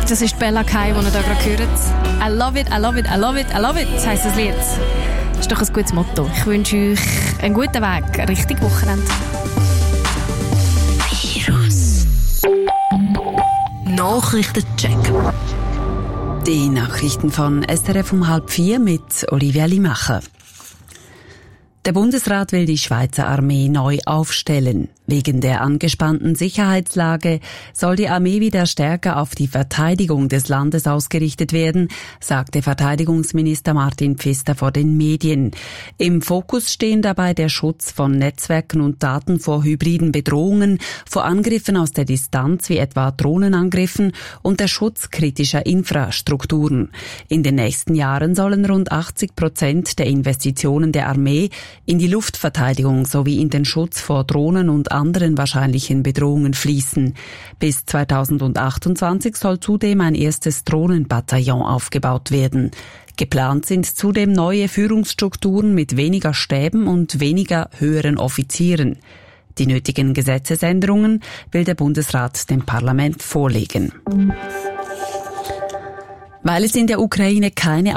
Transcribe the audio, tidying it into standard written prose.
Das ist Bella Kai, die ihr hier gerade hört. I love it, I love it, I love it, I love it, das heisst das Lied. Das ist doch ein gutes Motto. Ich wünsche euch einen guten Weg, ein richtiges Wochenende. Virus Nachrichtencheck. Die Nachrichten von SRF um 3:30 mit Olivia Limacher. Der Bundesrat will die Schweizer Armee neu aufstellen. Wegen der angespannten Sicherheitslage soll die Armee wieder stärker auf die Verteidigung des Landes ausgerichtet werden, sagte Verteidigungsminister Martin Pfister vor den Medien. Im Fokus stehen dabei der Schutz von Netzwerken und Daten vor hybriden Bedrohungen, vor Angriffen aus der Distanz wie etwa Drohnenangriffen und der Schutz kritischer Infrastrukturen. In den nächsten Jahren sollen rund 80% der Investitionen der Armee in die Luftverteidigung sowie in den Schutz vor Drohnen und anderen wahrscheinlichen Bedrohungen fließen. Bis 2028 soll zudem ein erstes Drohnenbataillon aufgebaut werden. Geplant sind zudem neue Führungsstrukturen mit weniger Stäben und weniger höheren Offizieren. Die nötigen Gesetzesänderungen will der Bundesrat dem Parlament vorlegen. Weil es in der Ukraine keine